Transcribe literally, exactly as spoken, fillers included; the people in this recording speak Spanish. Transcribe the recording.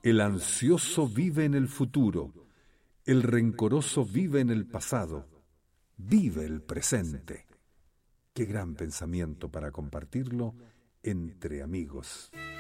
El ansioso vive en el futuro, el rencoroso vive en el pasado, vive el presente. Qué gran pensamiento para compartirlo entre amigos.